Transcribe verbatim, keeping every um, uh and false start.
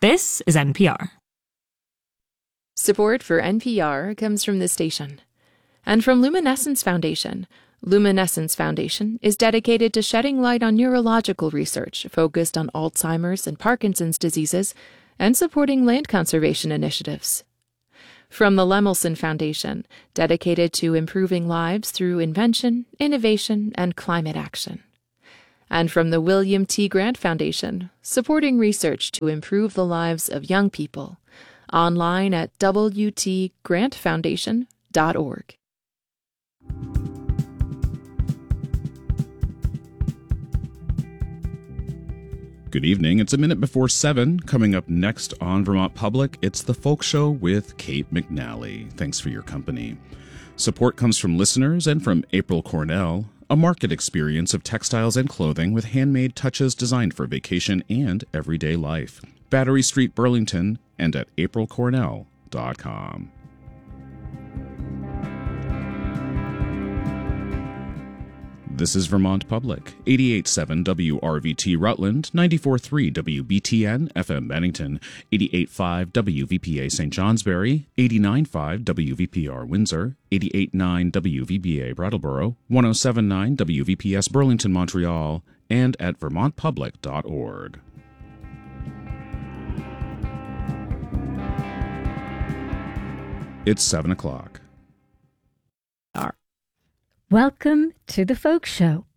This is N P R. Support for N P R comes from this station and from Luminescence Foundation. Luminescence Foundation is dedicated to shedding light on neurological research focused on Alzheimer's and Parkinson's diseases and supporting land conservation initiatives. From the Lemelson Foundation, dedicated to improving lives through invention, innovation, and climate action. And from the William T. Grant Foundation, supporting research to improve the lives of young people. Online at w t grant foundation dot org. Good evening. It's a minute before seven. Coming up next on Vermont Public, it's The Folk Show with Kate McNally. Thanks for your company. Support comes from listeners and from April Cornell, a market experience of textiles and clothing with handmade touches designed for vacation and everyday life. Battery Street, Burlington, and at april cornell dot com. This is Vermont Public, eighty-eight point seven W R V T Rutland, ninety-four point three W B T N F M Bennington, eighty-eight point five W V P A Saint Johnsbury, eighty-nine point five W V P R Windsor, eighty-eight point nine W V B A Brattleboro, one oh seven point nine W V P S Burlington, Montreal, and at vermont public dot org. It's seven o'clock. Welcome to The Folk Show